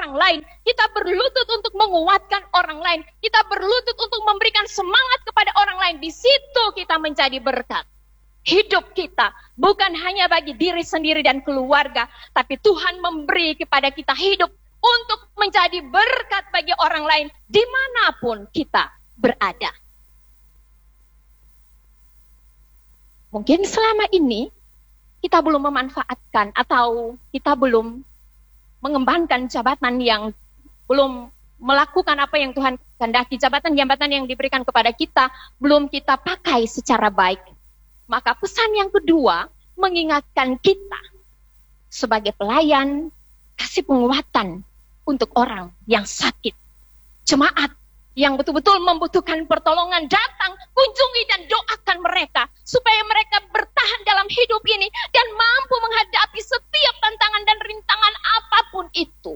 orang lain. Kita berlutut untuk menguatkan orang lain. Kita berlutut untuk memberikan semangat kepada orang lain. Di situ kita menjadi berkat. Hidup kita bukan hanya bagi diri sendiri dan keluarga, tapi Tuhan memberi kepada kita hidup untuk menjadi berkat bagi orang lain dimanapun kita berada. Mungkin selama ini kita belum memanfaatkan atau kita belum mengembangkan jabatan yang belum melakukan apa yang Tuhan kehendaki, jabatan-jabatan yang diberikan kepada kita belum kita pakai secara baik. Maka pesan yang kedua mengingatkan kita sebagai pelayan, kasih penguatan untuk orang yang sakit. Jemaat yang betul-betul membutuhkan pertolongan, datang, kunjungi dan doakan mereka supaya mereka bertahan dalam hidup ini dan mampu menghadapi setiap tantangan dan rintangan apapun itu.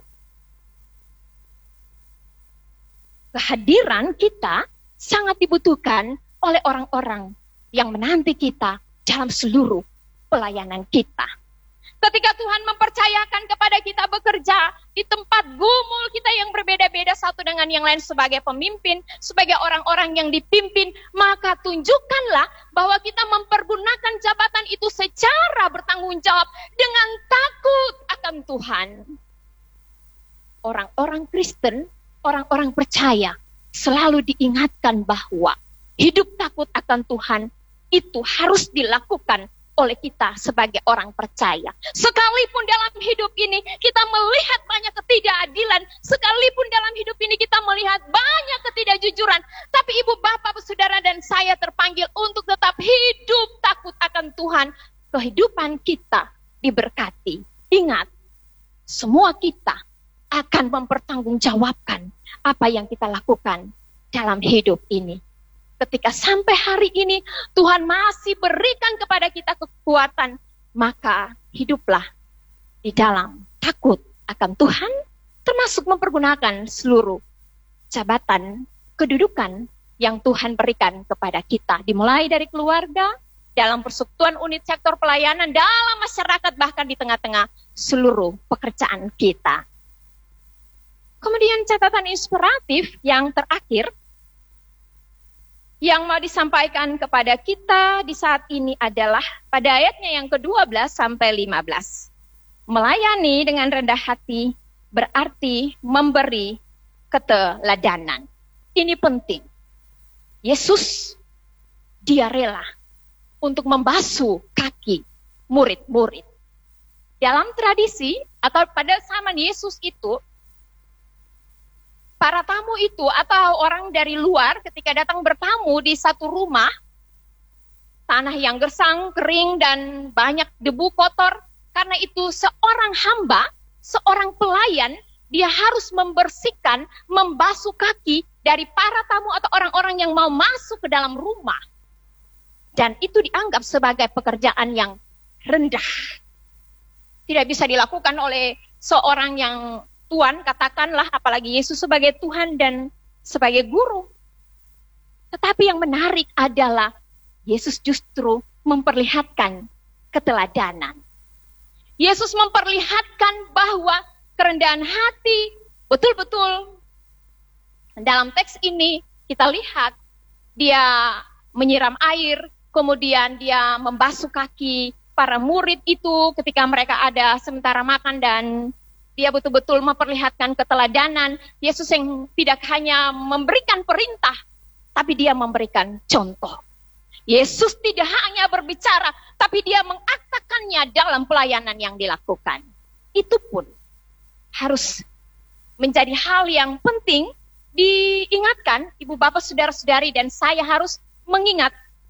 Kehadiran kita sangat dibutuhkan oleh orang-orang yang menanti kita dalam seluruh pelayanan kita. Ketika Tuhan mempercayakan kepada kita bekerja di tempat gumul kita yang berbeda-beda satu dengan yang lain sebagai pemimpin, sebagai orang-orang yang dipimpin, maka tunjukkanlah bahwa kita mempergunakan jabatan itu secara bertanggung jawab dengan takut akan Tuhan. Orang-orang Kristen, orang-orang percaya selalu diingatkan bahwa hidup takut akan Tuhan itu harus dilakukan oleh kita sebagai orang percaya. Sekalipun dalam hidup ini kita melihat banyak ketidakadilan, sekalipun dalam hidup ini kita melihat banyak ketidakjujuran, tapi ibu bapak, saudara dan saya terpanggil untuk tetap hidup takut akan Tuhan. Kehidupan kita diberkati. Ingat, semua kita akan mempertanggungjawabkan apa yang kita lakukan dalam hidup ini. Ketika sampai hari ini Tuhan masih berikan kepada kita kekuatan, maka hiduplah di dalam takut akan Tuhan, termasuk mempergunakan seluruh jabatan, kedudukan yang Tuhan berikan kepada kita. Dimulai dari keluarga, dalam persekutuan unit sektor pelayanan, dalam masyarakat, bahkan di tengah-tengah seluruh pekerjaan kita. Kemudian catatan inspiratif yang terakhir, yang mau disampaikan kepada kita di saat ini adalah pada ayatnya yang ke-12 sampai 15. Melayani dengan rendah hati berarti memberi keteladanan. Ini penting. Yesus, dia rela untuk membasuh kaki murid-murid. Dalam tradisi atau pada zaman Yesus itu, para tamu itu atau orang dari luar ketika datang bertamu di satu rumah, tanah yang gersang, kering, dan banyak debu kotor. Karena itu seorang hamba, seorang pelayan, dia harus membersihkan, membasuh kaki dari para tamu atau orang-orang yang mau masuk ke dalam rumah. Dan itu dianggap sebagai pekerjaan yang rendah. Tidak bisa dilakukan oleh seorang yang Tuhan, katakanlah, apalagi Yesus sebagai Tuhan dan sebagai guru. Tetapi yang menarik adalah Yesus justru memperlihatkan keteladanan. Yesus memperlihatkan bahwa kerendahan hati, betul-betul dalam teks ini kita lihat dia menyiram air, kemudian dia membasuh kaki para murid itu ketika mereka ada sementara makan, dan dia betul-betul memperlihatkan keteladanan. Yesus yang tidak hanya memberikan perintah, tapi dia memberikan contoh. Yesus tidak hanya berbicara, tapi dia mengaktakannya dalam pelayanan yang dilakukan. Itu pun harus menjadi hal yang penting diingatkan, ibu bapak, saudara-saudari, dan saya harus mengingat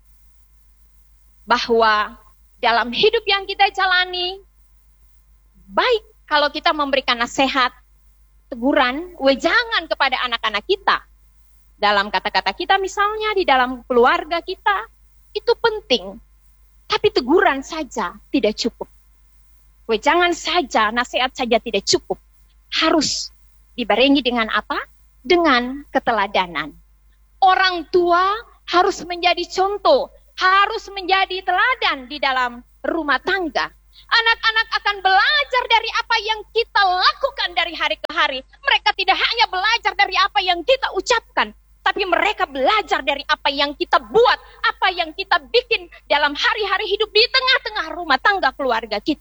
bahwa dalam hidup yang kita jalani, baik kalau kita memberikan nasihat, teguran, wejangan kepada anak-anak kita, dalam kata-kata kita misalnya, di dalam keluarga kita, itu penting. Tapi teguran saja tidak cukup. Wejangan saja, nasihat saja tidak cukup. Harus dibarengi dengan apa? Dengan keteladanan. Orang tua harus menjadi contoh, harus menjadi teladan di dalam rumah tangga. Anak-anak akan belajar dari apa yang kita lakukan dari hari ke hari. Mereka tidak hanya belajar dari apa yang kita ucapkan, tapi mereka belajar dari apa yang kita buat, apa yang kita bikin dalam hari-hari hidup di tengah-tengah rumah tangga keluarga kita.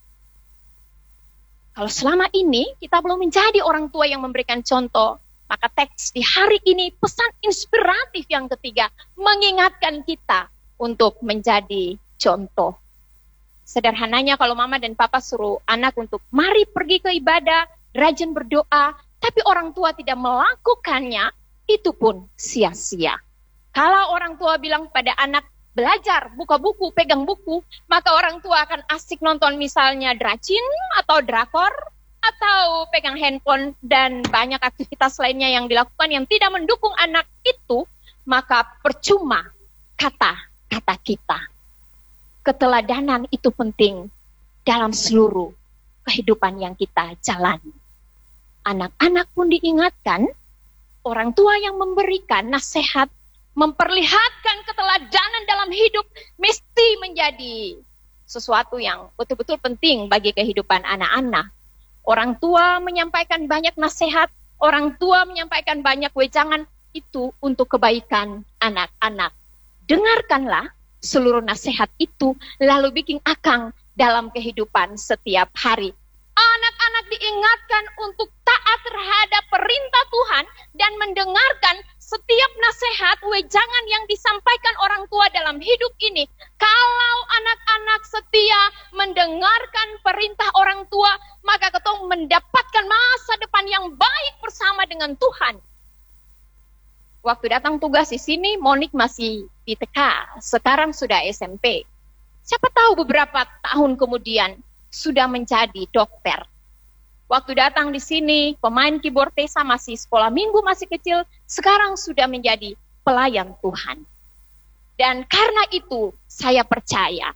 Kalau selama ini kita belum menjadi orang tua yang memberikan contoh, maka teks di hari ini pesan inspiratif yang ketiga mengingatkan kita untuk menjadi contoh. Sederhananya kalau mama dan papa suruh anak untuk mari pergi ke ibadah, rajin berdoa, tapi orang tua tidak melakukannya, itu pun sia-sia. Kalau orang tua bilang pada anak belajar, buka buku, pegang buku, maka orang tua akan asik nonton misalnya dracin atau drakor, atau pegang handphone dan banyak aktivitas lainnya yang dilakukan yang tidak mendukung anak itu, maka percuma kata-kata kita. Keteladanan itu penting dalam seluruh kehidupan yang kita jalani. Anak-anak pun diingatkan, orang tua yang memberikan nasihat, memperlihatkan keteladanan dalam hidup mesti menjadi sesuatu yang betul-betul penting bagi kehidupan anak-anak. Orang tua menyampaikan banyak nasihat, orang tua menyampaikan banyak wejangan, itu untuk kebaikan anak-anak. Dengarkanlah seluruh nasihat itu, lalu bikin akang dalam kehidupan setiap hari. Anak-anak diingatkan untuk taat terhadap perintah Tuhan dan mendengarkan setiap nasihat, wejangan yang disampaikan orang tua dalam hidup ini. Kalau anak-anak setia mendengarkan perintah orang tua, maka ketong mendapatkan masa depan yang baik bersama dengan Tuhan. Waktu datang tugas di sini, Monik masih di TK, sekarang sudah SMP. Siapa tahu beberapa tahun kemudian sudah menjadi dokter. Waktu datang di sini, pemain keyboard Tessa masih sekolah minggu, masih kecil, sekarang sudah menjadi pelayan Tuhan. Dan karena itu, saya percaya,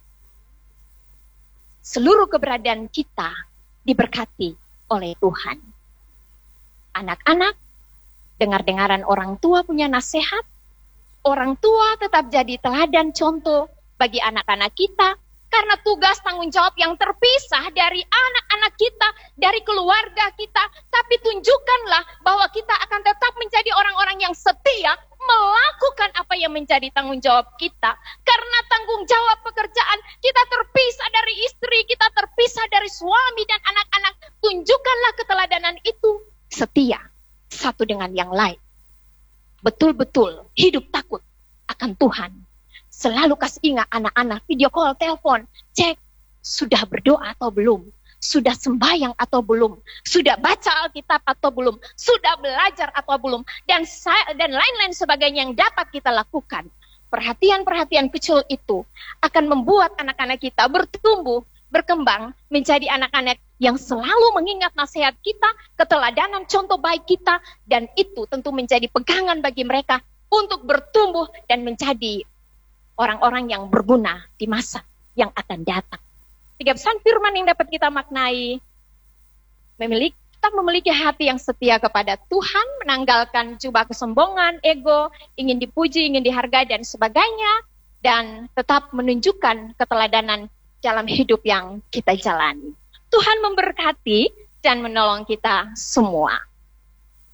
seluruh keberadaan kita diberkati oleh Tuhan. Anak-anak, dengar-dengaran orang tua punya nasihat, orang tua tetap jadi teladan contoh bagi anak-anak kita, karena tugas tanggung jawab yang terpisah dari anak-anak kita, dari keluarga kita. Tapi tunjukkanlah bahwa kita akan tetap menjadi orang-orang yang setia, melakukan apa yang menjadi tanggung jawab kita. Karena tanggung jawab pekerjaan, kita terpisah dari istri, kita terpisah dari suami dan anak-anak. Tunjukkanlah keteladanan itu, setia satu dengan yang lain. Betul-betul hidup takut akan Tuhan. Selalu kasih ingat anak-anak, video call, telepon, cek sudah berdoa atau belum, sudah sembahyang atau belum, sudah baca Alkitab atau belum, sudah belajar atau belum, dan lain-lain sebagainya yang dapat kita lakukan. Perhatian-perhatian kecil itu akan membuat anak-anak kita bertumbuh, berkembang, menjadi anak-anak yang selalu mengingat nasihat kita, keteladanan contoh baik kita, dan itu tentu menjadi pegangan bagi mereka untuk bertumbuh dan menjadi orang-orang yang berguna di masa yang akan datang. 3 pesan firman yang dapat kita maknai, kita memiliki hati yang setia kepada Tuhan, menanggalkan jubah kesombongan, ego, ingin dipuji, ingin dihargai, dan sebagainya, dan tetap menunjukkan keteladanan dalam hidup yang kita jalani. Tuhan memberkati dan menolong kita semua.